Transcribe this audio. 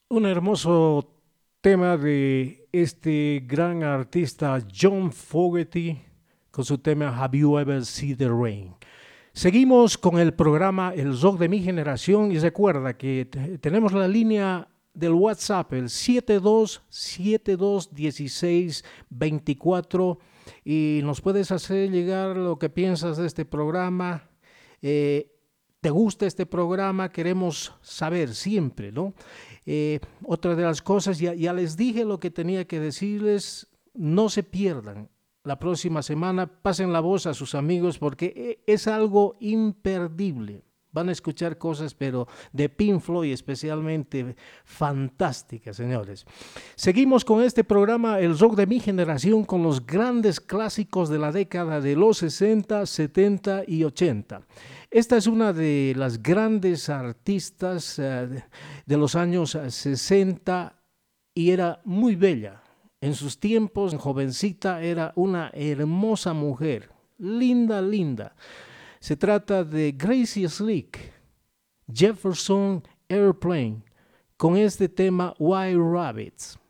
Un hermoso tema de este gran artista John Fogerty con su tema Have You Ever Seen the Rain? Seguimos con el programa El Rock de mi generación y recuerda que tenemos la línea del WhatsApp, el 72721624 y nos puedes hacer llegar lo que piensas de este programa. Eh, ¿Te gusta este programa? Queremos saber siempre, ¿no? Otra de las cosas, ya les dije lo que tenía que decirles, no se pierdan. La próxima semana pasen la voz a sus amigos porque es algo imperdible. Van a escuchar cosas, pero de Pink Floyd especialmente fantásticas, señores. Seguimos con este programa, El Rock de mi generación, con los grandes clásicos de la década de los 60, 70 y 80. Esta es una de las grandes artistas de los años 60 y era muy bella. En sus tiempos, jovencita, era una hermosa mujer, linda, linda. Se trata de Gracie Slick, Jefferson Airplane, con este tema White Rabbits.